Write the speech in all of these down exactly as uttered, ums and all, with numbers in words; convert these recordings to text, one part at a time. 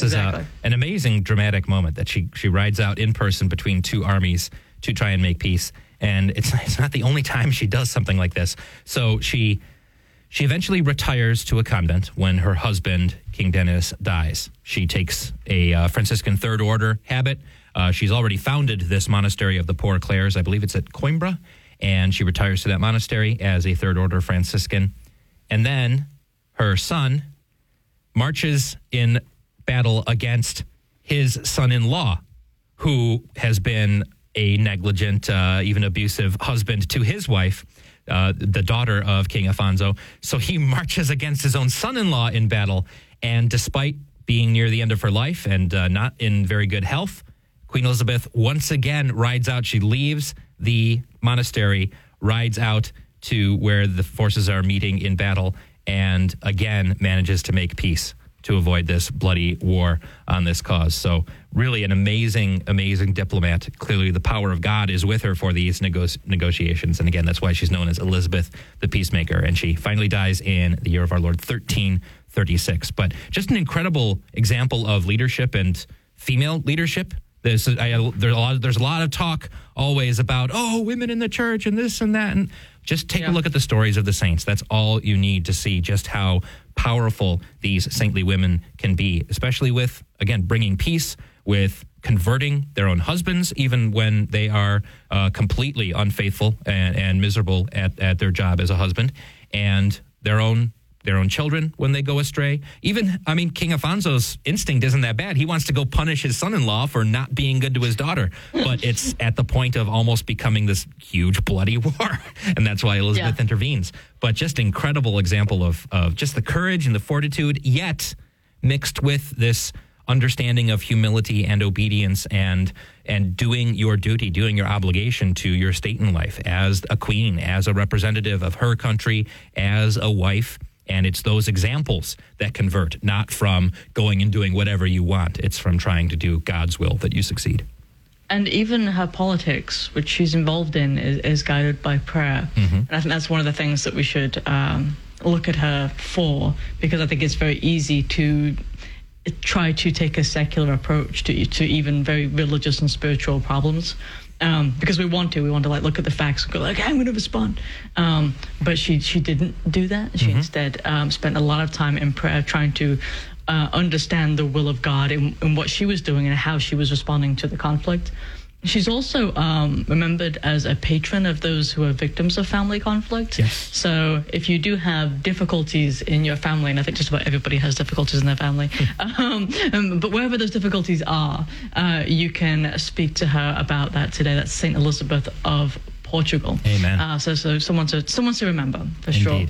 exactly. is a, an amazing dramatic moment that she, she rides out in person between two armies to try and make peace. And it's, it's not the only time she does something like this. So she she eventually retires to a convent when her husband, King Denis, dies. She takes a uh, Franciscan Third Order habit. Uh, she's already founded this monastery of the Poor Clares. I believe it's at Coimbra. And she retires to that monastery as a Third Order Franciscan. And then her son marches in battle against his son-in-law, who has been a negligent, uh, even abusive husband to his wife, uh, the daughter of King Afonso. So he marches against his own son-in-law in battle. And despite being near the end of her life and uh, not in very good health, Queen Elizabeth once again rides out. She leaves the monastery, rides out to where the forces are meeting in battle, and again manages to make peace to avoid this bloody war on this cause. So really an amazing, amazing diplomat. Clearly the power of God is with her for these nego- negotiations. And again, that's why she's known as Elizabeth the Peacemaker. And she finally dies in the year of our Lord, thirteen thirty-six. But just an incredible example of leadership and female leadership. There's, I, there's, a lot, there's a lot of talk always about, oh, women in the church and this and that. And just take yeah. a look at the stories of the saints. That's all you need to see just how powerful these saintly women can be, especially with, again, bringing peace, with converting their own husbands, even when they are uh, completely unfaithful and, and miserable at, at their job as a husband, and their own their own children when they go astray. Even, I mean, King Afonso's instinct isn't that bad. He wants to go punish his son-in-law for not being good to his daughter. But it's at the point of almost becoming this huge bloody war. And that's why Elizabeth yeah. intervenes. But just incredible example of, of just the courage and the fortitude, yet mixed with this understanding of humility and obedience and and doing your duty, doing your obligation to your state in life as a queen, as a representative of her country, as a wife. And it's those examples that convert, not from going and doing whatever you want. It's from trying to do God's will that you succeed. And even her politics, which she's involved in, is, is guided by prayer. Mm-hmm. And I think that's one of the things that we should um, look at her for, because I think it's very easy to try to take a secular approach to to even very religious and spiritual problems. Um, because we want to, we want to like look at the facts and go like, I'm going to respond. Um, but she she didn't do that. She mm-hmm. instead um, spent a lot of time in prayer trying to uh, understand the will of God in, in what she was doing and how she was responding to the conflict. She's also um, remembered as a patron of those who are victims of family conflict. Yes. So if you do have difficulties in your family, and I think just about everybody has difficulties in their family, um, um, but wherever those difficulties are, uh, you can speak to her about that today. That's Saint Elizabeth of Portugal. Amen. Uh, so so someone to, someone to remember, for Indeed. sure.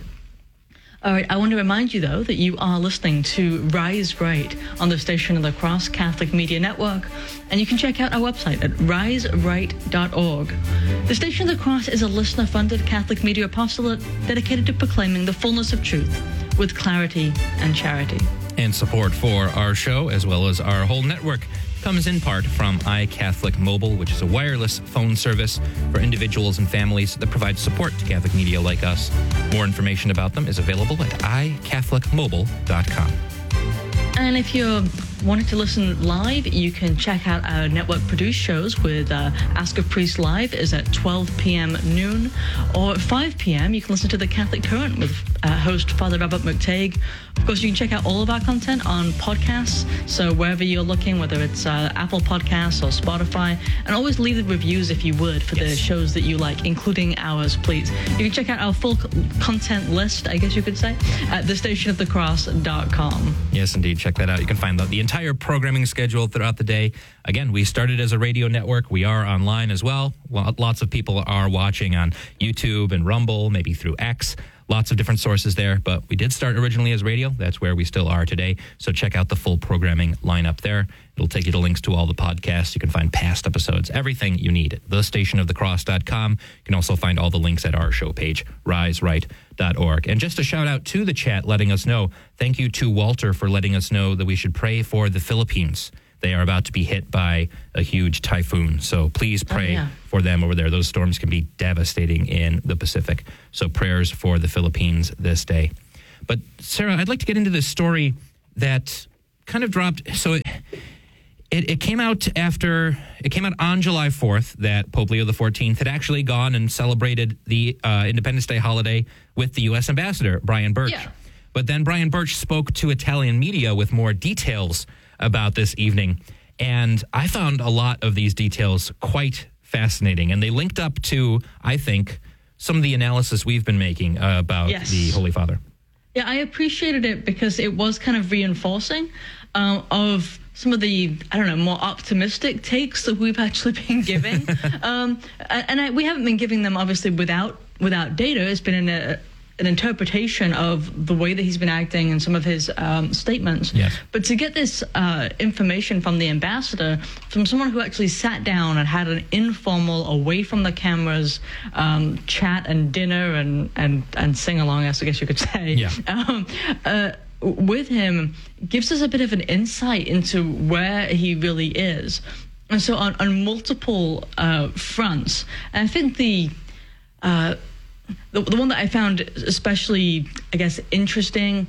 All right, I want to remind you, though, that you are listening to Rise Right on the Station of the Cross Catholic Media Network, and you can check out our website at rise right dot org. The Station of the Cross is a listener-funded Catholic media apostolate dedicated to proclaiming the fullness of truth with clarity and charity. And support for our show, as well as our whole network, comes in part from iCatholic Mobile, which is a wireless phone service for individuals and families that provides support to Catholic media like us. More information about them is available at i catholic mobile dot com. And if you're wanting to listen live, you can check out our network-produced shows with uh, Ask a Priest Live is at twelve p.m. noon, or at five p.m. you can listen to The Catholic Current with uh, host Father Robert McTague. Of course, you can check out all of our content on podcasts, so wherever you're looking, whether it's uh, Apple Podcasts or Spotify, and always leave the reviews if you would for yes. the shows that you like, including ours, please. You can check out our full content list, I guess you could say, at the station of the cross dot com. Yes, indeed. Check that out. You can find the, the entire programming schedule throughout the day. Again, we started as a radio network. We are online as well. Lots of people are watching on YouTube and Rumble, maybe through X. Lots of different sources there, but we did start originally as radio. That's where we still are today. So check out the full programming lineup there. It'll take you to links to all the podcasts. You can find past episodes, everything you need at the station of the cross dot com. You can also find all the links at our show page, rise right dot org. And just a shout out to the chat letting us know, thank you to Walter for letting us know that we should pray for the Philippines. They are about to be hit by a huge typhoon. So please pray oh, yeah. for them over there. Those storms can be devastating in the Pacific. So prayers for the Philippines this day. But Sarah, I'd like to get into this story that kind of dropped. So it, It, it came out after, it came out on July fourth that Pope Leo the fourteenth had actually gone and celebrated the uh, Independence Day holiday with the U S ambassador, Brian Birch. Yeah. But then Brian Birch spoke to Italian media with more details about this evening. And I found a lot of these details quite fascinating. And they linked up to, I think, some of the analysis we've been making uh, about Yes. the Holy Father. Yeah, I appreciated it because it was kind of reinforcing um, of some of the, I don't know, more optimistic takes that we've actually been giving. um, and I, we haven't been giving them, obviously, without without data. It's been in a, an interpretation of the way that he's been acting and some of his um, statements. Yes. But to get this uh, information from the ambassador, from someone who actually sat down and had an informal, away from the cameras, um, chat and dinner and, and, and sing-along, I guess you could say, Yeah. um, uh, with him, gives us a bit of an insight into where he really is. And so on, on multiple uh, fronts, and I think the... Uh, The, the one that I found especially, I guess, interesting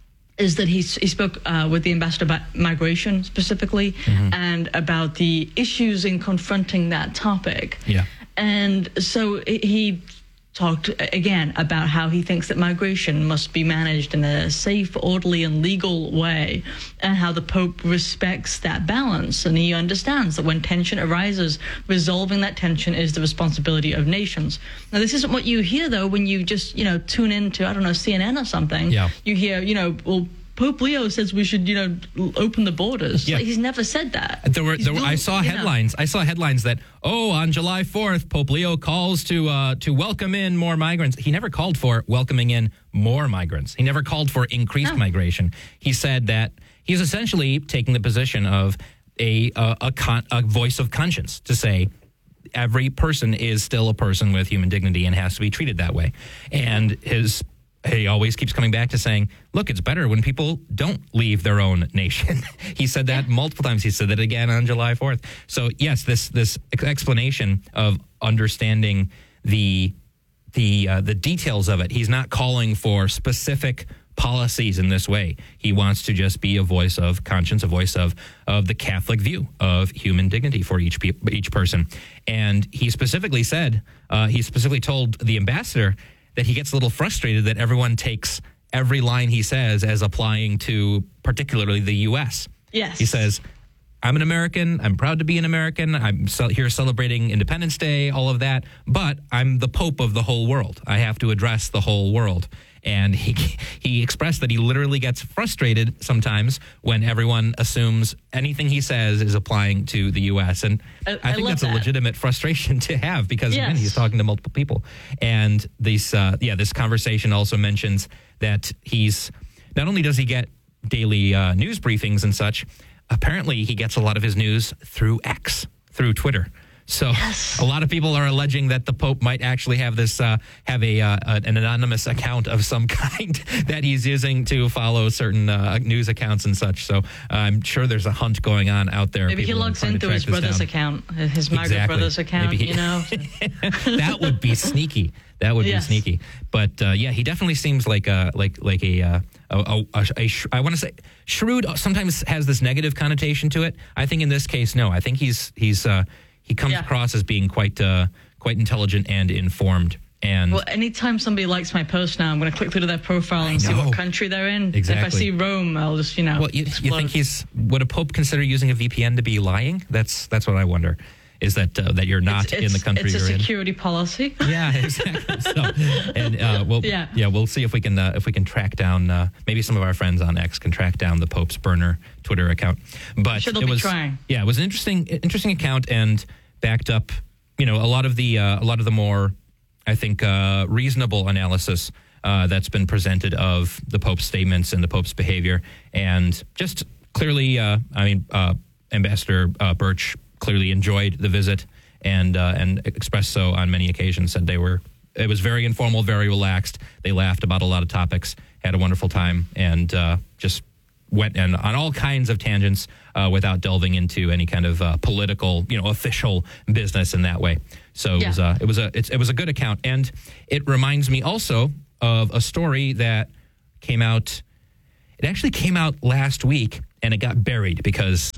is that he, he spoke uh, with the ambassador about migration specifically Mm-hmm. and about the issues in confronting that topic. Yeah. And so he talked again about how he thinks that migration must be managed in a safe, orderly, and legal way, and how the Pope respects that balance. And he understands that when tension arises, resolving that tension is the responsibility of nations. Now, this isn't what you hear, though, when you just, you know, tune into, I don't know, C N N or something. Yeah. You hear, you know, well, Pope Leo says we should, you know, open the borders. Yeah. Like, he's never said that. There were, there were, I saw you know. headlines. I saw headlines that, oh, on July fourth, Pope Leo calls to uh, to welcome in more migrants. He never called for welcoming in more migrants. He never called for increased No. migration. He said that he's essentially taking the position of a a, a, con, a voice of conscience to say every person is still a person with human dignity and has to be treated that way. And his he always keeps coming back to saying, look, it's better when people don't leave their own nation. He said that multiple times. He said that again on July fourth. So, yes, this this explanation of understanding the the uh, the details of it. He's not calling for specific policies in this way. He wants to just be a voice of conscience, a voice of of the Catholic view of human dignity for each pe- each person. And he specifically said, uh, he specifically told the ambassador that he gets a little frustrated that everyone takes every line he says as applying to particularly the U S. Yes. He says, I'm an American. I'm proud to be an American. I'm ce- here celebrating Independence Day, all of that. But I'm the Pope of the whole world. I have to address the whole world. And he he expressed that he literally gets frustrated sometimes when everyone assumes anything he says is applying to the U S. And I, I, I think love that's that. a legitimate frustration to have because, Yes. again, he's talking to multiple people. And this, uh, yeah, this conversation also mentions that he's not only does he get daily uh, news briefings and such, apparently he gets a lot of his news through X, through Twitter. So Yes. a lot of people are alleging that the Pope might actually have this uh, have a uh, an anonymous account of some kind that he's using to follow certain uh, news accounts and such. So uh, I'm sure there's a hunt going on out there. Maybe he People are logs trying to into his track this brother's down. account, his migrant Exactly. brother's account, Maybe he- you know. That would be sneaky. That would Yes. be sneaky. But uh, yeah, he definitely seems like a like like a uh, a, a, a, a sh- I want to say shrewd. Sometimes has this negative connotation to it. I think in this case, no. I think he's he's uh, he comes Yeah. across as being quite uh, quite intelligent and informed. And Well, anytime somebody likes my post now, I'm going to click through to their profile and see know. what country they're in. Exactly. If I see Rome, I'll just, you know, well, you, you explode. think he's would a pope consider using a V P N to be lying? That's that's what I wonder. Is that uh, that you're not It's- in the it's- country It's a you're in? security policy. Yeah, exactly. So, and uh, we'll yeah. Yeah. we'll see if we can uh, if we can track down uh, maybe some of our friends on X can track down the Pope's burner Twitter account. But sure they'll it be was trying. yeah, it was an interesting interesting account and backed up. You know, a lot of the uh, a lot of the more I think uh, reasonable analysis uh, that's been presented of the Pope's statements and the Pope's behavior, and just clearly, uh, I mean, uh, Ambassador uh, Birch clearly enjoyed the visit and uh, and expressed so on many occasions. Said they were it was very informal, very relaxed. They laughed about a lot of topics, had a wonderful time, and uh, just went and on all kinds of tangents uh, without delving into any kind of uh, political, you know, official business in that way. So it Yeah. was uh, it was a it's, it was a good account, and it reminds me also of a story that came out. It actually came out last week, and it got buried because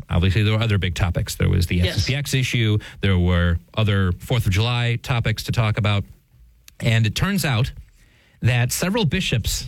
obviously there were other big topics. There was the Yes. S S P X issue. There were other fourth of July topics to talk about. And it turns out that several bishops,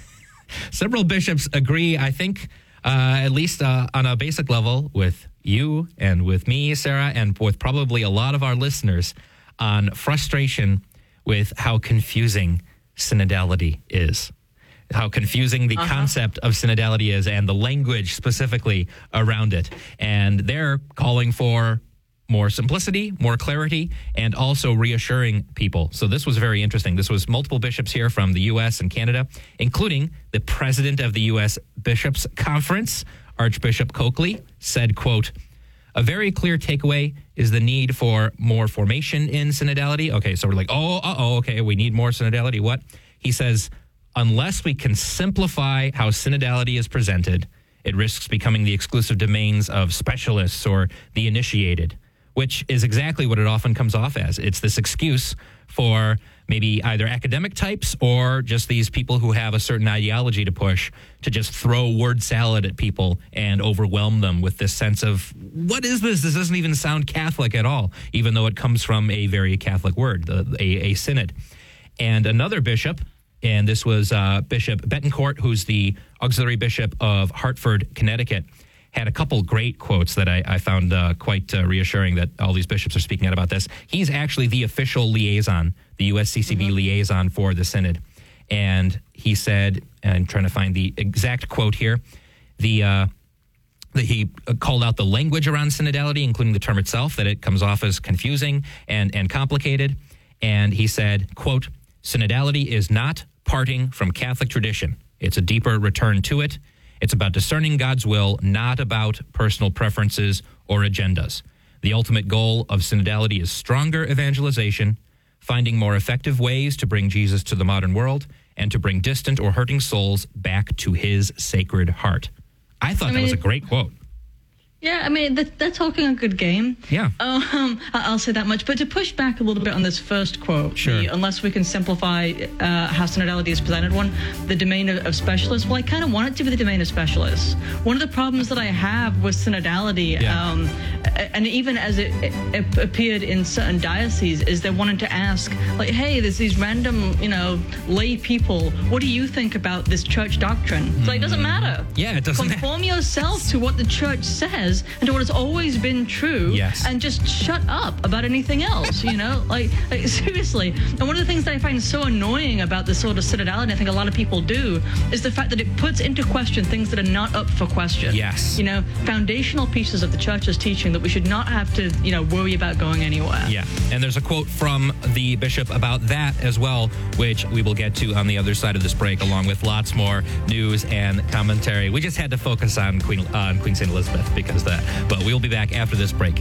several bishops agree, I think, uh, at least uh, on a basic level with you and with me, Sarah, and with probably a lot of our listeners on frustration with how confusing synodality is. How confusing the uh-huh. concept of synodality is and the language specifically around it. And they're calling for more simplicity, more clarity, and also reassuring people. So this was very interesting. This was multiple bishops here from the U S and Canada, including the president of the U S Bishops' Conference, Archbishop Coakley, said, quote, "A very clear takeaway is the need for more formation in synodality." Okay, so we're like, oh, uh-oh, okay, we need more synodality. What? He says, "Unless we can simplify how synodality is presented, it risks becoming the exclusive domains of specialists or the initiated," which is exactly what it often comes off as. It's this excuse for maybe either academic types or just these people who have a certain ideology to push to just throw word salad at people and overwhelm them with this sense of, what is this? This doesn't even sound Catholic at all, even though it comes from a very Catholic word, the, a, a synod. And another bishop, and this was uh, Bishop Betancourt, who's the auxiliary bishop of Hartford, Connecticut, had a couple great quotes that I, I found uh, quite uh, reassuring that all these bishops are speaking out about this. He's actually the official liaison, the U S C C B mm-hmm. liaison for the synod. And he said, and I'm trying to find the exact quote here, the uh, that he called out the language around synodality, including the term itself, that it comes off as confusing and, and complicated. And he said, quote, "Synodality is not parting from Catholic tradition. It's a deeper return to it. It's about discerning God's will, not about personal preferences or agendas. The ultimate goal of synodality is stronger evangelization, finding more effective ways to bring Jesus to the modern world, and to bring distant or hurting souls back to his sacred heart." I thought I mean, that was a great quote. Yeah, I mean, they're talking a good game. Yeah. Um, I'll say that much. But to push back a little bit on this first quote, sure. the, unless we can simplify uh, how synodality is presented, one, the domain of, of specialists, well, I kind of want it to be the domain of specialists. One of the problems that I have with synodality, yeah. um, and even as it, it appeared in certain dioceses, is they wanted to ask, like, hey, there's these random, you know, lay people, what do you think about this church doctrine? Mm. So it doesn't matter. Yeah, it doesn't Conform matter. yourself to what the church says and to what has always been true, yes. and just shut up about anything else, you know? like, like, seriously. And one of the things that I find so annoying about this sort of synodality, I think a lot of people do, is the fact that it puts into question things that are not up for question. Yes. You know, foundational pieces of the church's teaching that we should not have to, you know, worry about going anywhere. Yeah, and there's a quote from the bishop about that as well, which we will get to on the other side of this break, along with lots more news and commentary. We just had to focus on Queen, uh, on Queen Saint Elizabeth because of that. But we will be back after this break.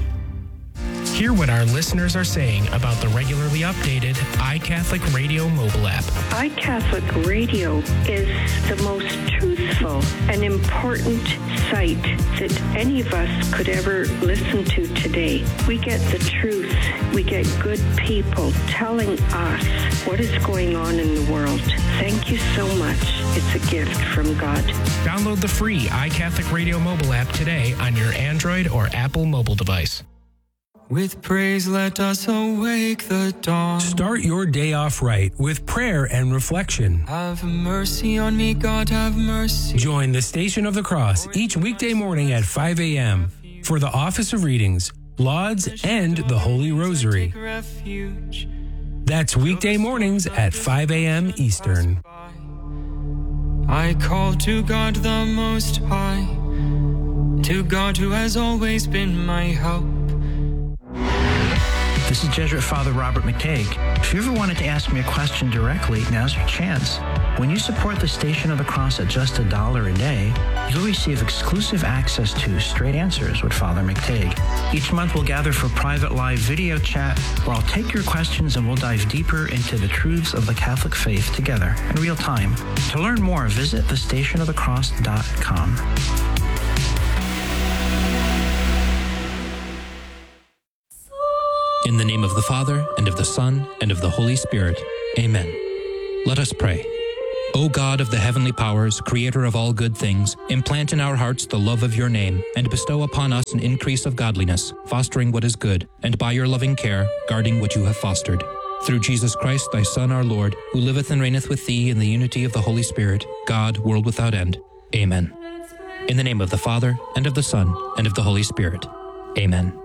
Hear what our listeners are saying about the regularly updated iCatholic Radio mobile app. iCatholic Radio is the most truthful and important site that any of us could ever listen to today. We get the truth. We get good people telling us what is going on in the world. Thank you so much. It's a gift from God. Download the free iCatholic Radio mobile app today on your Android or Apple mobile device. With praise, let us awake the dawn. Start your day off right with prayer and reflection. Have mercy on me, God, have mercy. Join the Station of the Cross each weekday morning at five a.m. for the Office of Readings, Lauds, and the Holy Rosary. That's weekday mornings at five a.m. Eastern. I call to God the Most High, to God who has always been my help. This is Jesuit Father Robert McTague. If you ever wanted to ask me a question directly, now's your chance. When you support the Station of the Cross at just a dollar a day, you'll receive exclusive access to Straight Answers with Father McTague. Each month we'll gather for private live video chat where I'll take your questions and we'll dive deeper into the truths of the Catholic faith together in real time. To learn more, visit the station of the cross dot com. In the name of the Father, and of the Son, and of the Holy Spirit. Amen. Let us pray. O God of the heavenly powers, creator of all good things, implant in our hearts the love of your name, and bestow upon us an increase of godliness, fostering what is good, and by your loving care, guarding what you have fostered. Through Jesus Christ, thy Son, our Lord, who liveth and reigneth with thee in the unity of the Holy Spirit, God, world without end. Amen. In the name of the Father, and of the Son, and of the Holy Spirit. Amen.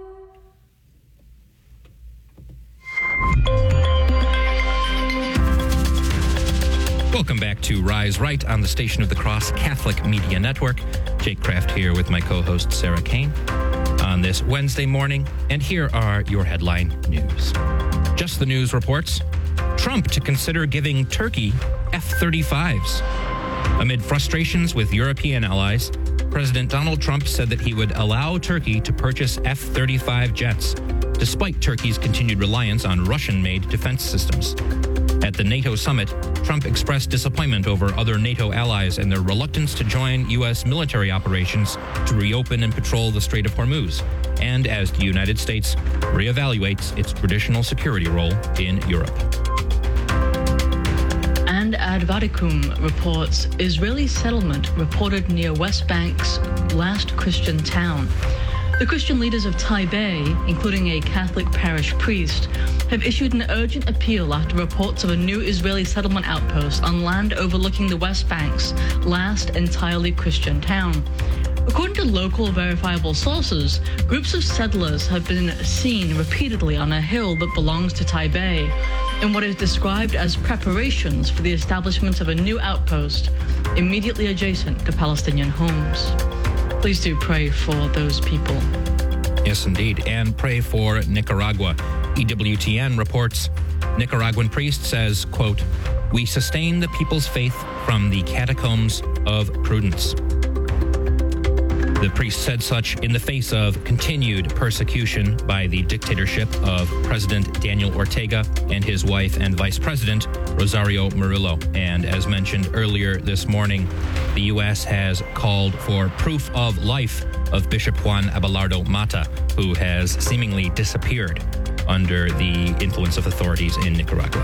Welcome back to Rise Right on the Station of the Cross Catholic Media Network. Jake Kraft here with my co-host Sarah Kane on this Wednesday morning, and here are your headline news. Just the News reports, Trump to consider giving Turkey F thirty-fives. Amid frustrations with European allies, President Donald Trump said that he would allow Turkey to purchase F thirty-five jets, despite Turkey's continued reliance on Russian-made defense systems. At the NATO summit, Trump expressed disappointment over other NATO allies and their reluctance to join U S military operations to reopen and patrol the Strait of Hormuz, and as the United States reevaluates its traditional security role in Europe. And Ad Vaticum reports Israeli settlement reported near West Bank's last Christian town. The Christian leaders of Taipei, including a Catholic parish priest, have issued an urgent appeal after reports of a new Israeli settlement outpost on land overlooking the West Bank's last entirely Christian town. According to local verifiable sources, groups of settlers have been seen repeatedly on a hill that belongs to Taipei in what is described as preparations for the establishment of a new outpost immediately adjacent to Palestinian homes. Please do pray for those people. Yes, indeed. And pray for Nicaragua. E W T N reports, Nicaraguan priest says, quote, "We sustain the people's faith from the catacombs of prudence." The priest said such in the face of continued persecution by the dictatorship of President Daniel Ortega and his wife and vice president, Rosario Murillo. And as mentioned earlier this morning, the U S has called for proof of life of Bishop Juan Abelardo Mata, who has seemingly disappeared under the influence of authorities in Nicaragua.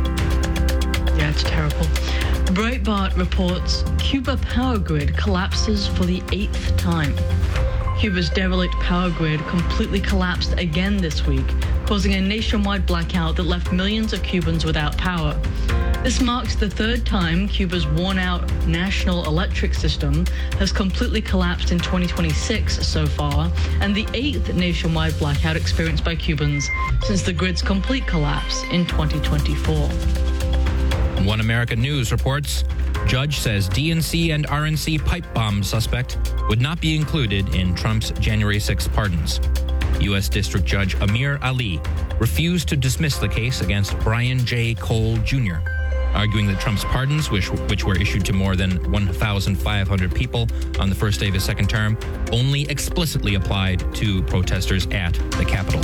Yeah, it's terrible. Breitbart reports Cuba power grid collapses for the eighth time. Cuba's derelict power grid completely collapsed again this week, causing a nationwide blackout that left millions of Cubans without power. This marks the third time Cuba's worn-out national electric system has completely collapsed in twenty twenty-six so far, and the eighth nationwide blackout experienced by Cubans since the grid's complete collapse in twenty twenty-four. One American News reports, judge says D N C and R N C pipe bomb suspect would not be included in Trump's January sixth pardons. U S District Judge Amir Ali refused to dismiss the case against Brian J. Cole Junior, arguing that Trump's pardons, which, which were issued to more than one thousand five hundred people on the first day of his second term, only explicitly applied to protesters at the Capitol.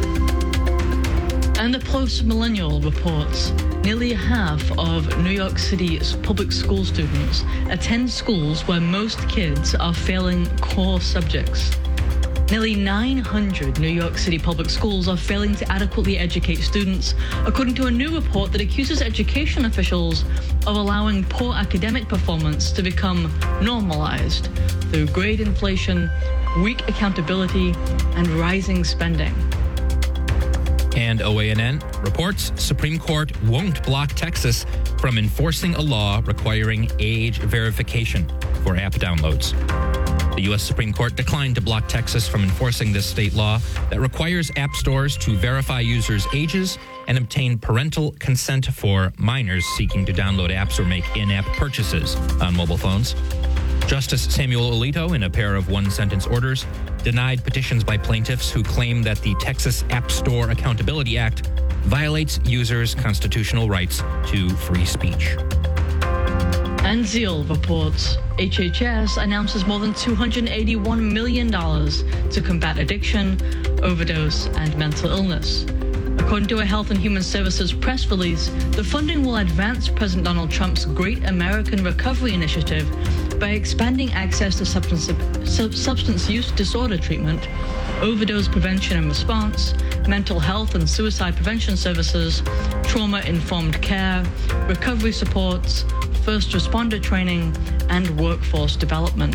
And the Post-Millennial reports nearly half of New York City's public school students attend schools where most kids are failing core subjects. Nearly nine hundred New York City public schools are failing to adequately educate students, according to a new report that accuses education officials of allowing poor academic performance to become normalized through grade inflation, weak accountability, and rising spending. And O A N N reports Supreme Court won't block Texas from enforcing a law requiring age verification for app downloads. The U S Supreme Court declined to block Texas from enforcing this state law that requires app stores to verify users' ages and obtain parental consent for minors seeking to download apps or make in-app purchases on mobile phones. Justice Samuel Alito, in a pair of one-sentence orders, denied petitions by plaintiffs who claim that the Texas App Store Accountability Act violates users' constitutional rights to free speech. And Zeal reports H H S announces more than two hundred eighty-one million dollars to combat addiction, overdose, and mental illness. According to a Health and Human Services press release, the funding will advance President Donald Trump's Great American Recovery Initiative by expanding access to substance, substance use disorder treatment, overdose prevention and response, mental health and suicide prevention services, trauma-informed care, recovery supports, first responder training and workforce development.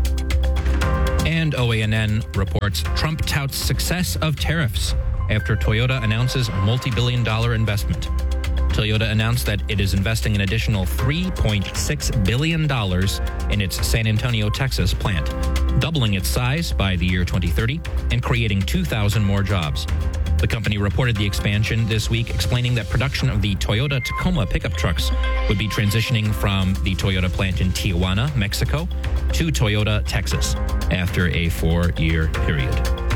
And O A N N reports Trump touts success of tariffs after Toyota announces multi-billion dollar investment. Toyota announced that it is investing an additional three point six billion dollars in its San Antonio, Texas plant, doubling its size by the year twenty thirty and creating two thousand more jobs. The company reported the expansion this week, explaining that production of the Toyota Tacoma pickup trucks would be transitioning from the Toyota plant in Tijuana, Mexico, to Toyota, Texas, after a four-year period.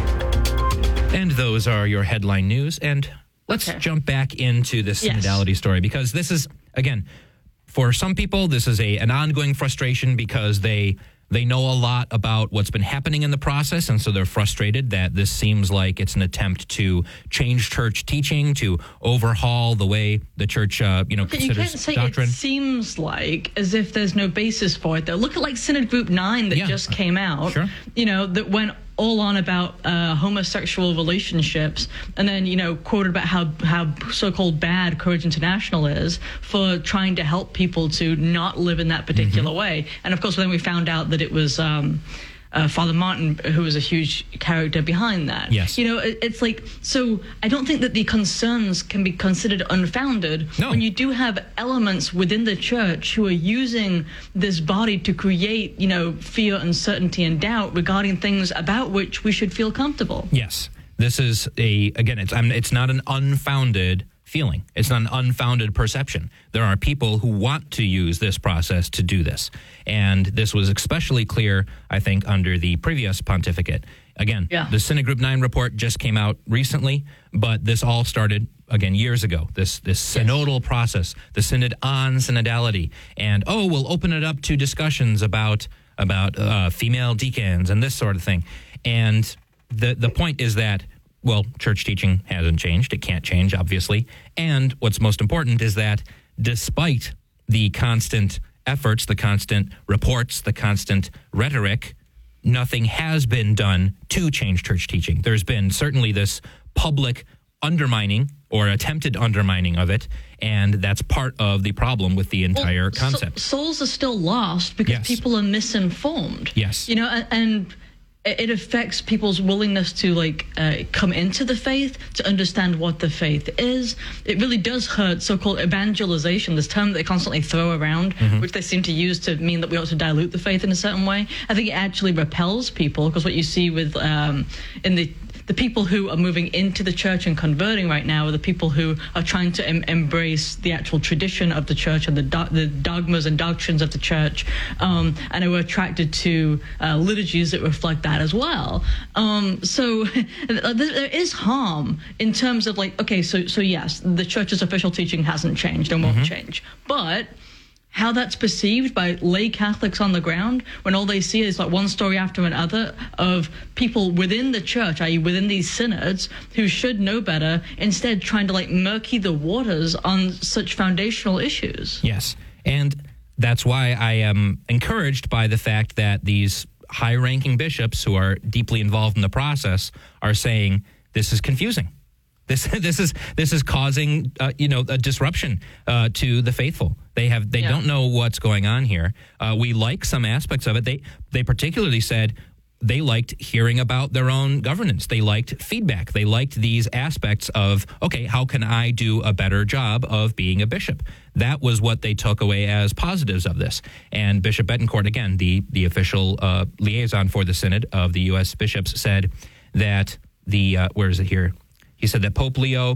And those are your headline news. And let's okay. jump back into the synodality yes. story, because this is, again, for some people, this is a an ongoing frustration because they they know a lot about what's been happening in the process, and so they're frustrated that this seems like it's an attempt to change church teaching, to overhaul the way the church, uh, you know, but considers you can't say doctrine. It seems like as if there's no basis for it, though. Look at like Synod Group nine that yeah. just came out, sure. you know, that went all on about uh, homosexual relationships, and then, you know, quoted about how, how so-called bad Courage International is for trying to help people to not live in that particular mm-hmm. way. And, of course, then we found out that it was um, uh, Father Martin who was a huge character behind that. Yes. You know, it, it's like, so I don't think that the concerns can be considered unfounded no. when you do have elements within the church who are using this body to create, you know, fear, uncertainty, and doubt regarding things about which we should feel comfortable. Yes. This is a, again, it's I'm, it's not an unfounded feeling. It's not an unfounded perception. There are people who want to use this process to do this. And this was especially clear, I think, under the previous pontificate. Again, yeah. the Synod Group nine report just came out recently, but this all started, again, years ago, this this synodal yes. process, the synod on synodality. And, oh, we'll open it up to discussions about, about uh, female deacons and this sort of thing. And the the point is that, well, church teaching hasn't changed. It can't change, obviously. And what's most important is that despite the constant efforts, the constant reports, the constant rhetoric, nothing has been done to change church teaching. There's been certainly this public undermining or attempted undermining of it, and that's part of the problem with the entire well, concept. So, souls are still lost because yes. people are misinformed. Yes. You know, and... and it affects people's willingness to like uh, come into the faith, to understand what the faith is. It really does hurt so-called evangelization, this term that they constantly throw around, mm-hmm. which they seem to use to mean that we ought to dilute the faith in a certain way. I think it actually repels people, because what you see with um, in the the people who are moving into the church and converting right now are the people who are trying to em- embrace the actual tradition of the church and the, do- the dogmas and doctrines of the church, um, and who are attracted to uh, liturgies that reflect that as well. Um, so there is harm in terms of like, okay, so so yes, the church's official teaching hasn't changed and won't mm-hmm. change, but how that's perceived by lay Catholics on the ground when all they see is like one story after another of people within the church, that is within these synods, who should know better, instead trying to like murky the waters on such foundational issues. Yes, and that's why I am encouraged by the fact that these high-ranking bishops who are deeply involved in the process are saying this is confusing. This this is this is causing uh, you know a disruption uh, to the faithful. They have they yeah. don't know what's going on here. Uh, we like some aspects of it. They they particularly said they liked hearing about their own governance. They liked feedback. They liked these aspects of, okay, how can I do a better job of being a bishop? That was what they took away as positives of this. And Bishop Betancourt, again, the the official uh, liaison for the Synod of the U S bishops, said that the uh, where is it here? He said that Pope Leo,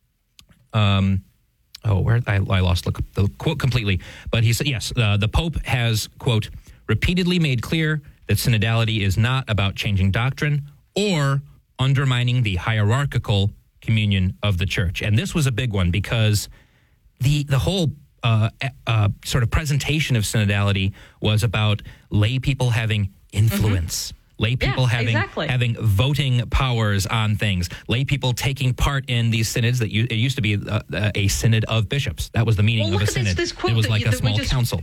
um, oh, where I, I lost the, the quote completely, but he said, yes, uh, the Pope has, quote, repeatedly made clear that synodality is not about changing doctrine or undermining the hierarchical communion of the church. And this was a big one because the the whole uh, uh, sort of presentation of synodality was about lay people having influence. Mm-hmm. Lay people yeah, having exactly. having voting powers on things. Lay people taking part in these synods. That you, it used to be a, a synod of bishops. That was the meaning well, of a look synod. At this, this quote it was that like you, a that small we just, council.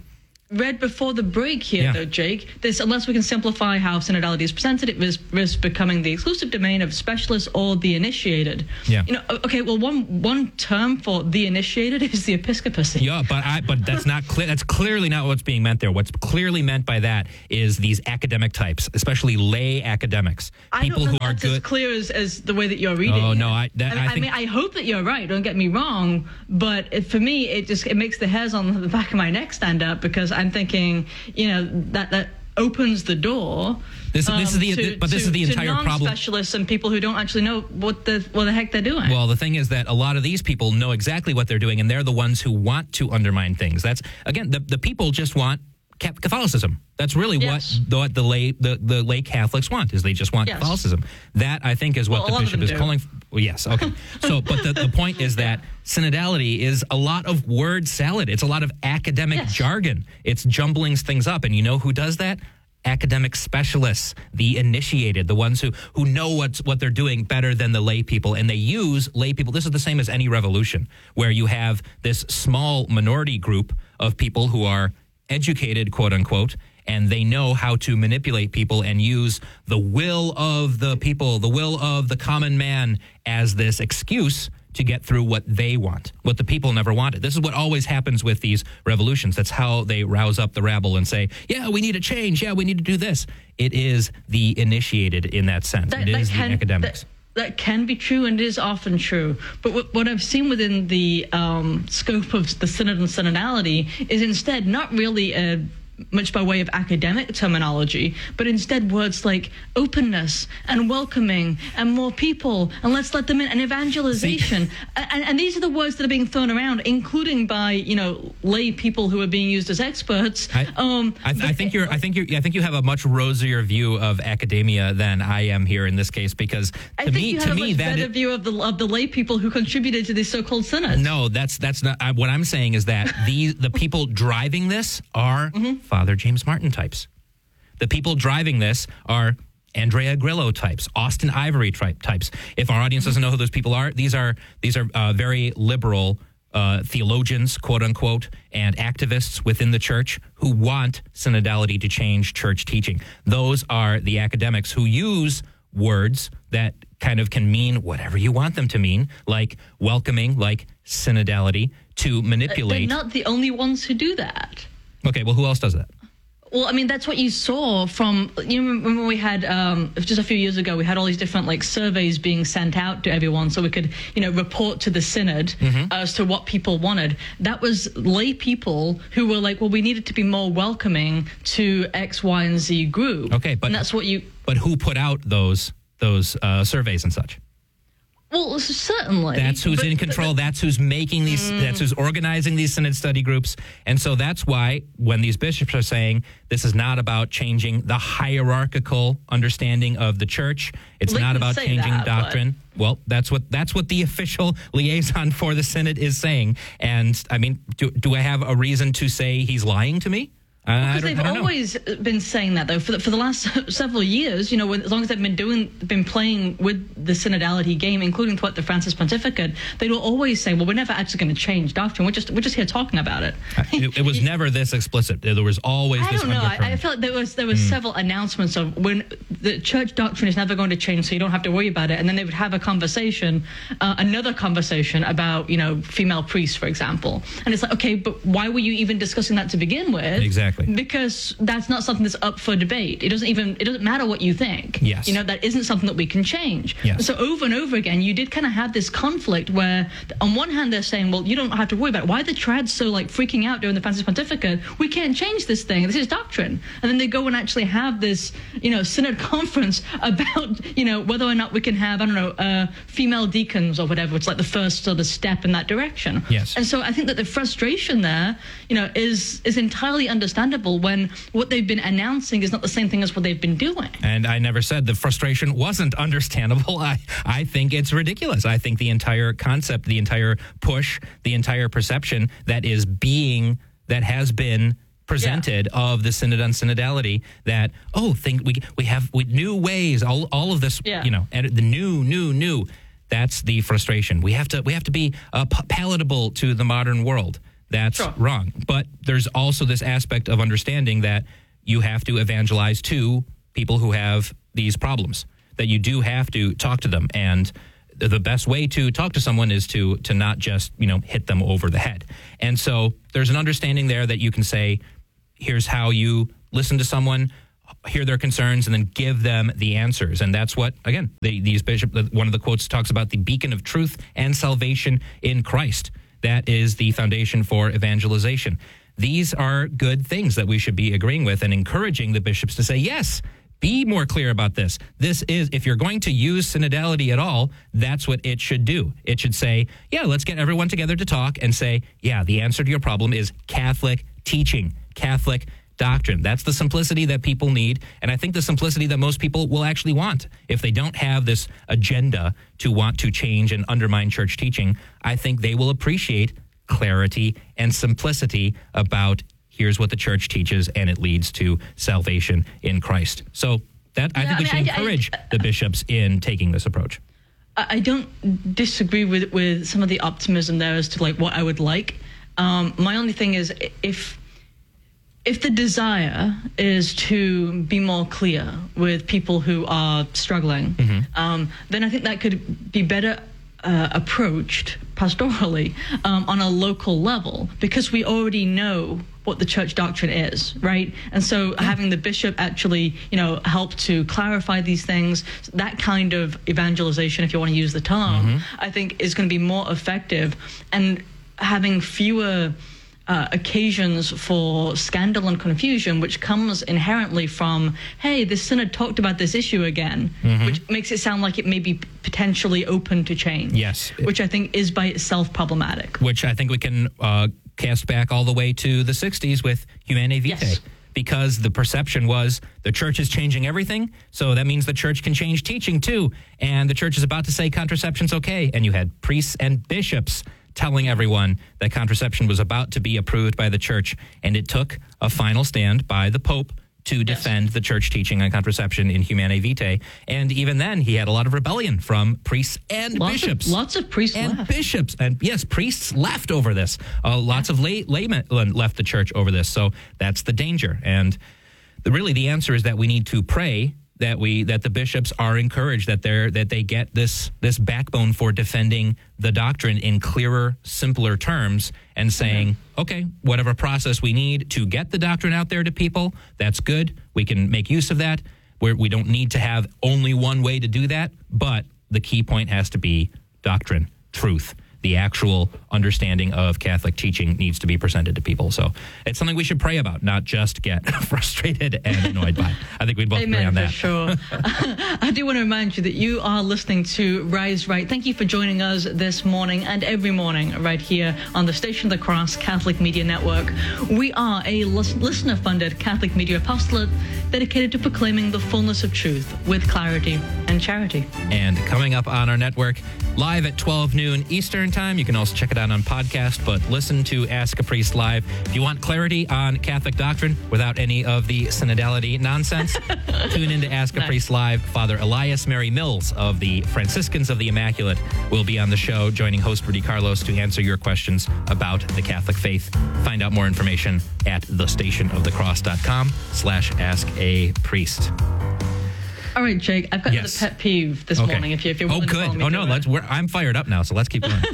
read before the break here, Yeah. though, Jake. This, unless we can simplify how synodality is presented, it was risks becoming the exclusive domain of specialists or the initiated. Yeah. You know, okay, well, one one term for the initiated is the episcopacy. Yeah, but I, but that's not clear. That's clearly not what's being meant there. What's clearly meant by that is these academic types, especially lay academics, people I don't know who if are that's good. as clear as, as the way that you're reading. Oh, it. no, I- that- I, mean, I I think- mean, I hope that you're right. Don't get me wrong, but it, for me, it just it makes the hairs on the back of my neck stand up because I'm thinking, you know, that that opens the door. This- this is the- to, but this to, is the to entire problem. non-specialists and people who don't actually know what the what the heck they're doing. Well, the thing is that a lot of these people know exactly what they're doing, and they're the ones who want to undermine things. That's again, the the people just want Catholicism. That's really Yes. what the, what the lay the, the lay Catholics want, is they just want Yes. Catholicism. That, I think, is what Well, a lot the of bishop them is do. calling. Well, yes, okay. So, but the, the point is that synodality is a lot of word salad. It's a lot of academic Yes. jargon. It's jumbling things up, and you know who does that? Academic specialists, the initiated, the ones who who know what's what they're doing better than the lay people, and they use lay people. This is the same as any revolution, where you have this small minority group of people who are educated, quote unquote, and they know how to manipulate people and use the will of the people, the will of the common man as this excuse to get through what they want, what the people never wanted. This is what always happens with these revolutions. That's how they rouse up the rabble and say, yeah, we need a change. Yeah, we need to do this. It is the initiated in that sense. That- it that is can- the academics. That, that can be true, and it is often true. But what, what I've seen within the um, scope of the synod and synodality is instead not really a much by way of academic terminology, but instead words like openness and welcoming and more people and let's let them in and evangelization. And, and these are the words that are being thrown around, including by, you know, lay people who are being used as experts. I, um, I, I think you're. I think you're. I think you have a much rosier view of academia than I am here in this case, because to I think me, you to have me, a much that better is, view of the of the lay people who contributed to this so-called synod. no, that's that's not. I, what I'm saying is that the the people driving this are Father James Martin types. The people driving this are Andrea Grillo types, Austin Ivory type types. If our audience doesn't know who those people are, these are these are uh, very liberal uh, theologians, quote unquote, and activists within the church who want synodality to change church teaching. Those are the academics who use words that kind of can mean whatever you want them to mean, like welcoming, like synodality, to They're manipulate. not the only ones who do that. Okay, well, who else does that? Well, I mean, that's what you saw from, you know, when we had, um, just a few years ago, we had all these different, like, surveys being sent out to everyone so we could, you know, report to the synod Mm-hmm. as to what people wanted. That was lay people who were like, well, we needed to be more welcoming to X, Y, and Z group. Okay, but- And that's what you... But who put out those those uh, surveys and such? Well, certainly. That's who's But- in control. That's who's making these. Mm. That's who's organizing these synod study groups. And so that's why when these bishops are saying this is not about changing the hierarchical understanding of the church, it's Well, they not can about say changing that, but- doctrine. Well, that's what that's what the official liaison for the synod is saying. And I mean, do, do I have a reason to say he's lying to me? I Because don't, they've I don't know. always been saying that, though, for the, for the last several years. You know, when, as long as they've been doing, been playing with the synodality game, including what the Francis Pontificate, they will always say, "Well, we're never actually going to change doctrine. We're just we're just here talking about it." It, it was never this explicit. There was always I this don't know. I, undercurrent. I felt like there was there was several announcements of when the church doctrine is never going to change, so you don't have to worry about it. And then they would have a conversation, uh, another conversation about, you know, female priests, for example. And it's like, okay, but why were you even discussing that to begin with? Exactly. Because that's not something that's up for debate. It doesn't even it doesn't matter what you think. Yes. You know, that isn't something that we can change. Yes. So over and over again, you did kind of have this conflict where, on one hand, they're saying, well, you don't have to worry about it. Why are the trads so like freaking out during the Francis Pontificate? We can't change this thing. This is doctrine. And then they go and actually have this, you know, synod conference about, you know, whether or not we can have, I don't know, uh, female deacons or whatever. It's like the first sort of step in that direction. Yes. And so I think that the frustration there, you know, is is entirely understandable when what they've been announcing is not the same thing as what they've been doing. And I never said the frustration wasn't understandable. I, I think it's ridiculous. I think the entire concept, the entire push, the entire perception that is being, that has been presented yeah. of the synod on synodality, that, oh, think we we have we, new ways, all all of this, yeah. you know, and the new, new, new. That's the frustration. We have to we have to be uh, p- palatable to the modern world. that's Sure. wrong. But there's also this aspect of understanding that you have to evangelize to people who have these problems, that you do have to talk to them. And the best way to talk to someone is to to not just, you know, hit them over the head. And so there's an understanding there that you can say, here's how you listen to someone, hear their concerns, and then give them the answers. And that's what, again, the, these bishop, one of the quotes talks about the beacon of truth and salvation in Christ. That is the foundation for evangelization. These are good things that we should be agreeing with and encouraging the bishops to say, yes, be more clear about this. This is, if you're going to use synodality at all, that's what it should do. It should say, yeah, let's get everyone together to talk and say, yeah, the answer to your problem is Catholic teaching, Catholic doctrine. That's the simplicity that people need, and I think the simplicity that most people will actually want. If they don't have this agenda to want to change and undermine church teaching, I think they will appreciate clarity and simplicity about here's what the church teaches, and it leads to salvation in Christ. So that I Yeah, think we I mean, should I- I- encourage the bishops in taking this approach. I I don't disagree with with some of the optimism there as to like what I would like. Um, my only thing is if if the desire is to be more clear with people who are struggling, Mm-hmm. um, then I think that could be better uh, approached pastorally um, on a local level, because we already know what the church doctrine is, right? And so having the bishop actually, you know, help to clarify these things, that kind of evangelization, if you want to use the term, Mm-hmm. I think is going to be more effective, and having fewer Uh, occasions for scandal and confusion, which comes inherently from, hey, this synod talked about this issue again, Mm-hmm. which makes it sound like it may be potentially open to change. Yes. Which I think is by itself problematic. Which I think we can uh, cast back all the way to the sixties with Humanae Vitae. Yes. Because the perception was the church is changing everything, so that means the church can change teaching too. And the church is about to say contraception's okay. And you had priests and bishops telling everyone that contraception was about to be approved by the church. And it took a final stand by the Pope to defend yes. the church teaching on contraception in Humanae Vitae. And even then, he had a lot of rebellion from priests and lots bishops. Of, lots of priests and left. bishops. And yes, priests left over this. Uh, lots yeah. of lay, laymen left the church over this. So that's the danger. And the, really the answer is that we need to pray that we that the bishops are encouraged, that they're that they get this this backbone for defending the doctrine in clearer, simpler terms, and saying, mm-hmm. okay, whatever process we need to get the doctrine out there to people, that's good. We can make use of that. We're, we don't need to have only one way to do that, but the key point has to be doctrine, truth. The actual understanding of Catholic teaching needs to be presented to people. So it's something we should pray about, not just get frustrated and annoyed by. I think we'd both Amen, agree on that. for sure. I do want to remind you that you are listening to Rise Right. Thank you for joining us this morning and every morning right here on the Station of the Cross Catholic Media Network. We are a listener-funded Catholic media apostolate dedicated to proclaiming the fullness of truth with clarity and charity. And coming up on our network, live at twelve noon Eastern Time. You can also check it out on podcast, but listen to Ask a Priest live. If you want clarity on Catholic doctrine without any of the synodality nonsense, tune in to Ask a nice. Priest live. Father Elias Mary Mills of the Franciscans of the Immaculate will be on the show, joining host Rudy Carlos to answer your questions about the Catholic faith. Find out more information at thestationofthecross.com slash ask a priest. All right, Jake, I've got yes. another pet peeve this okay. morning. If, you, if you're oh, willing good. to follow me Oh, no, let's. We're, I'm fired up now, so let's keep going.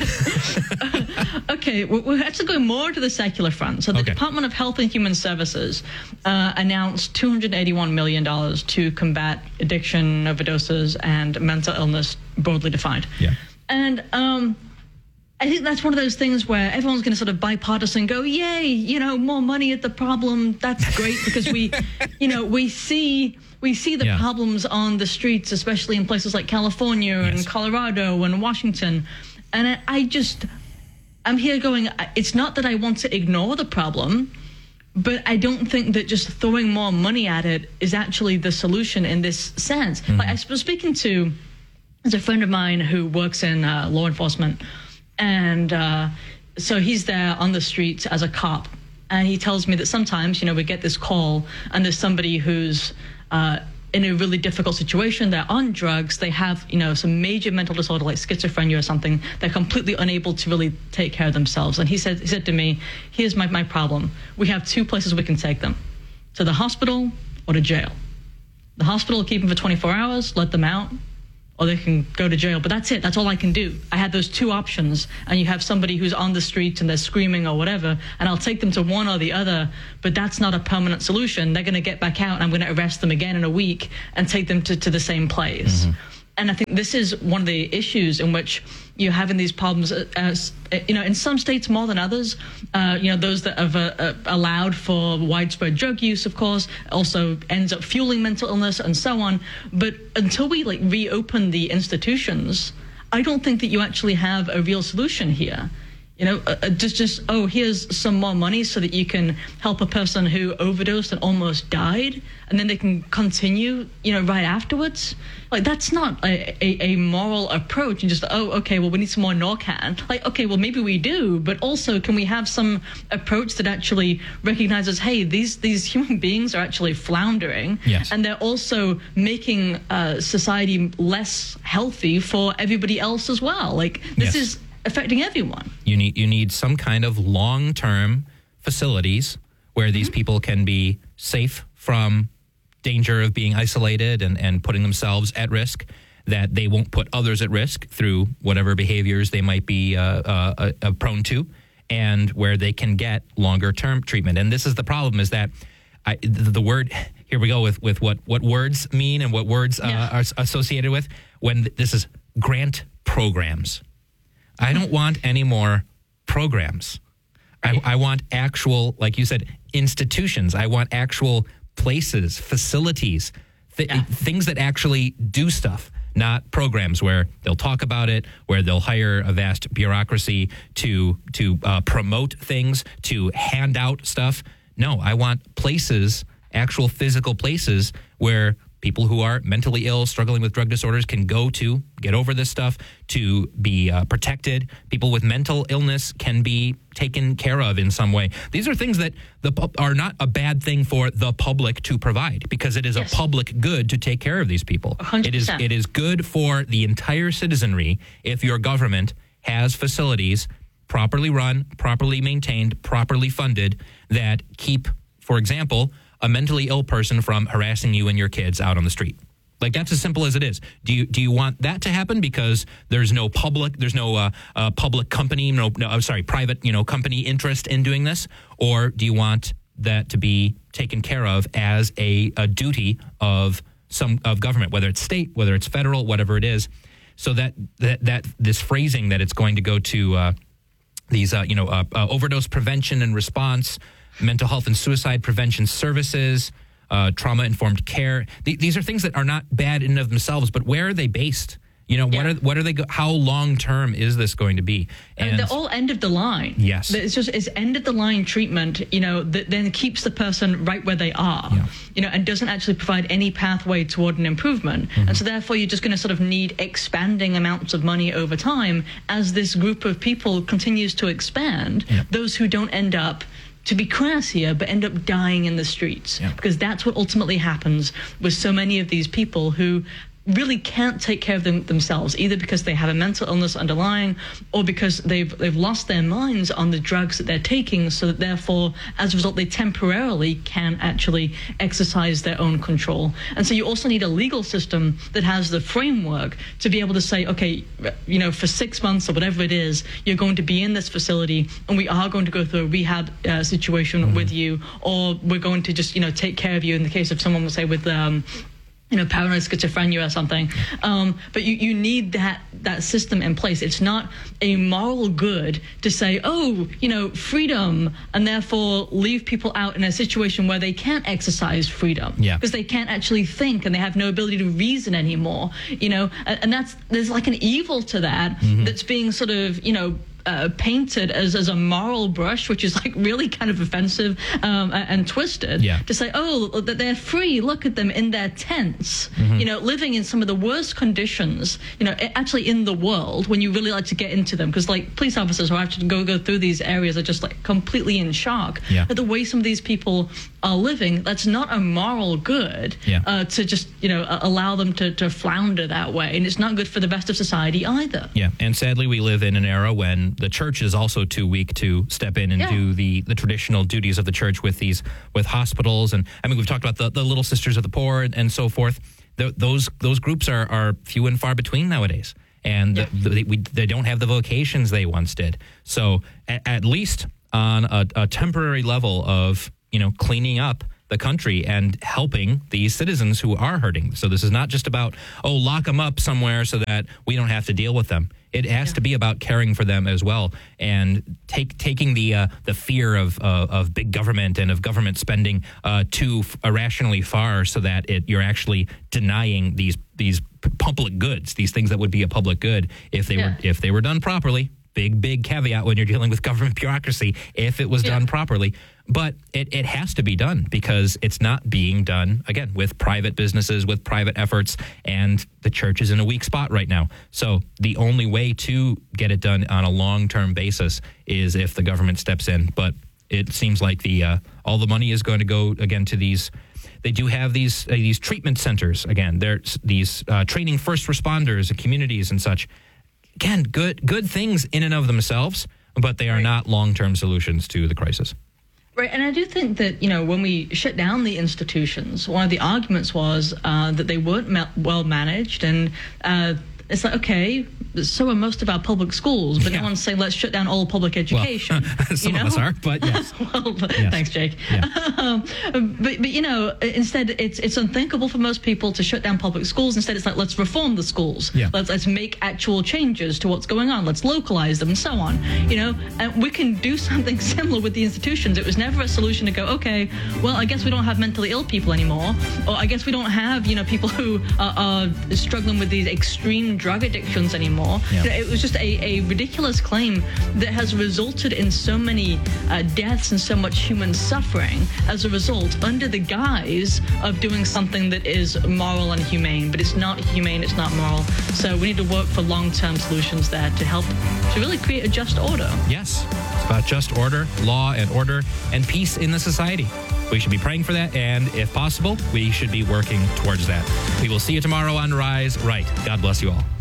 Okay, we're actually going more to the secular front. So the okay. Department of Health and Human Services uh, announced two hundred eighty-one million dollars to combat addiction, overdoses, and mental illness, broadly defined. Yeah. And um, I think that's one of those things where everyone's going to sort of bipartisan go, yay, you know, more money at the problem. That's great because we, you know, we see... We see the yeah. problems on the streets, especially in places like California yes. and Colorado and Washington. And I, I just, I'm here going, it's not that I want to ignore the problem, but I don't think that just throwing more money at it is actually the solution in this sense. Mm-hmm. Like I was speaking to, there's a friend of mine who works in uh, law enforcement. And uh, so he's there on the streets as a cop. And he tells me that sometimes, you know, we get this call and there's somebody who's, Uh, in a really difficult situation. They're on drugs. They have, you know, some major mental disorder like schizophrenia or something. They're completely unable to really take care of themselves. And he said, he said to me, here's my, my problem. We have two places we can take them, to the hospital or to jail. The hospital will keep them for twenty-four hours, let them out, or they can go to jail. But that's it. That's all I can do. I had those two options. And you have somebody who's on the streets and they're screaming or whatever, and I'll take them to one or the other, but that's not a permanent solution. They're going to get back out, and I'm going to arrest them again in a week and take them to, to the same place. Mm-hmm. And I think this is one of the issues in which you're having these problems, as, you know, in some states more than others. Uh, you know, those that have uh, uh, allowed for widespread drug use, of course, also ends up fueling mental illness and so on. But until we like reopen the institutions, I don't think that you actually have a real solution here. You know, uh, just, just, oh, here's some more money so that you can help a person who overdosed and almost died, and then they can continue, you know, right afterwards. Like, that's not a, a, a moral approach. And just, oh, okay, well, we need some more Narcan. Like, okay, well, maybe we do, but also can we have some approach that actually recognizes, hey, these, these human beings are actually floundering, yes, and they're also making uh, society less healthy for everybody else as well. Like, this yes. is affecting everyone. You need you need some kind of long-term facilities where these mm-hmm. people can be safe from danger of being isolated and, and putting themselves at risk, that they won't put others at risk through whatever behaviors they might be uh, uh, uh, prone to, and where they can get longer-term treatment. And this is the problem, is that I, the, the word, here we go with, with what, what words mean and what words uh, yeah. are associated with, when this is grant programs. I don't want any more programs. I, I want actual, like you said, institutions. I want actual places, facilities, th- yeah. things that actually do stuff, not programs where they'll talk about it, where they'll hire a vast bureaucracy to to uh, promote things, to hand out stuff. No, I want places, actual physical places where people who are mentally ill, struggling with drug disorders, can go to get over this stuff, to be uh, protected. People with mental illness can be taken care of in some way. These are things that the pu- are not a bad thing for the public to provide, because it is yes. a public good to take care of these people. one hundred percent. It is it is good for the entire citizenry if your government has facilities properly run, properly maintained, properly funded, that keep, for example, a mentally ill person from harassing you and your kids out on the street. Like, that's as simple as it is. Do you do you want that to happen because there's no public, there's no uh, uh, public company, no, no, I'm sorry, private, you know, company interest in doing this? Or do you want that to be taken care of as a, a duty of some of government, whether it's state, whether it's federal, whatever it is, so that that, that this phrasing that it's going to go to uh, these, uh, you know, uh, uh, overdose prevention and response, mental health and suicide prevention services, uh, trauma-informed care. Th- these are things that are not bad in and of themselves, but where are they based? You know, yeah. what are what are they? Go- how long-term is this going to be? And, and they're all end of the line. Yes, it's just it's end of the line treatment. You know, that then keeps the person right where they are. Yeah. You know, and doesn't actually provide any pathway toward an improvement. Mm-hmm. And so therefore, you're just going to sort of need expanding amounts of money over time as this group of people continues to expand. Yeah. Those who don't end up, to be crass here, but end up dying in the streets. Yeah. Because that's what ultimately happens with so many of these people who really can't take care of them themselves, either because they have a mental illness underlying, or because they've they've lost their minds on the drugs that they're taking, so that therefore, as a result, they temporarily can actually exercise their own control. And so you also need a legal system that has the framework to be able to say, okay, you know, for six months or whatever it is, you're going to be in this facility, and we are going to go through a rehab uh, situation mm-hmm. with you, or we're going to just, you know, take care of you in the case of someone, say, with um, you know, paranoid schizophrenia or something. Um, but you, you need that that system in place. It's not a moral good to say, oh, you know, freedom, and therefore leave people out in a situation where they can't exercise freedom. Yeah. Because they can't actually think, and they have no ability to reason anymore. You know, and, and that's, there's like an evil to that mm-hmm. that's being sort of, you know, Uh, painted as, as a moral brush, which is like really kind of offensive um, and twisted. Yeah. To say, oh, that they're free. Look at them in their tents, mm-hmm. you know, living in some of the worst conditions, you know, actually in the world, when you really like to get into them. Because like police officers who have to go go through these areas are just like completely in shock yeah. at the way some of these people are living, that's not a moral good Yeah. uh, to just, you know, uh, allow them to, to flounder that way. And it's not good for the rest of society either. Yeah, and sadly, we live in an era when the church is also too weak to step in and Yeah. do the, the traditional duties of the church with these with hospitals, and I mean we've talked about the, the Little Sisters of the Poor and, and so forth. The, those those groups are, are few and far between nowadays, and Yeah. the, they, we, they don't have the vocations they once did. So at, at least on a, a temporary level of you know cleaning up the country and helping these citizens who are hurting. So this is not just about, oh, lock them up somewhere so that we don't have to deal with them. It has Yeah. to be about caring for them as well, and take taking the uh, the fear of uh, of big government and of government spending uh, too f- irrationally far, so that it you're actually denying these these p- public goods, these things that would be a public good if they Yeah. were if they were done properly. Big, big caveat when you're dealing with government bureaucracy, if it was Yeah. done properly. But it, it has to be done because it's not being done, again, with private businesses, with private efforts, and the church is in a weak spot right now. So the only way to get it done on a long-term basis is if the government steps in. But it seems like the uh, all the money is going to go, again, to these. They do have these uh, these treatment centers, again. There's these uh, training first responders and communities and such. Again, good good things in and of themselves, but they are Right. not long-term solutions to the crisis. Right, and I do think that, you know, when we shut down the institutions, one of the arguments was uh, that they weren't ma- well managed, and uh, it's like, okay, so are most of our public schools, but Yeah. no one's saying let's shut down all public education. Well, some you know? of us are, but yes. well, but, Yes. thanks, Jake. Yeah. um, but, but, you know, instead, it's it's unthinkable for most people to shut down public schools. Instead, it's like, let's reform the schools. Yeah. Let's, let's make actual changes to what's going on. Let's localize them and so on. You know, and we can do something similar with the institutions. It was never a solution to go, okay, well, I guess we don't have mentally ill people anymore. Or I guess we don't have, you know, people who are, are struggling with these extreme drug addictions anymore. Yeah. You know, it was just a, a ridiculous claim that has resulted in so many uh, deaths and so much human suffering as a result, under the guise of doing something that is moral and humane. But it's not humane, it's not moral. So we need to work for long-term solutions there to help to really create a just order. Yes, it's about just order, law and order, and peace in the society. We should be praying for that, and if possible, we should be working towards that. We will see you tomorrow on Rise Right. God bless you all.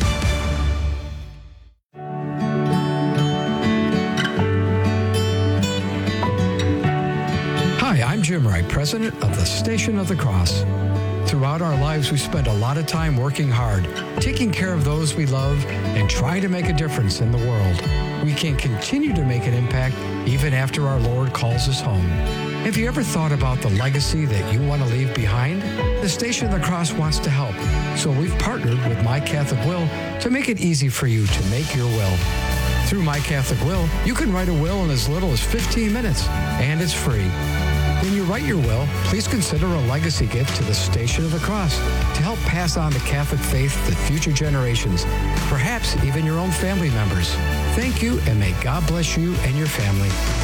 Hi, I'm Jim Wright, president of the Station of the Cross. Throughout our lives, we spend a lot of time working hard, taking care of those we love, and trying to make a difference in the world. We can continue to make an impact even after our Lord calls us home. Have you ever thought about the legacy that you want to leave behind? The Station of the Cross wants to help, so we've partnered with My Catholic Will to make it easy for you to make your will. Through My Catholic Will, you can write a will in as little as fifteen minutes, and it's free. When you write your will, please consider a legacy gift to the Station of the Cross to help pass on the Catholic faith to future generations, perhaps even your own family members. Thank you, and may God bless you and your family.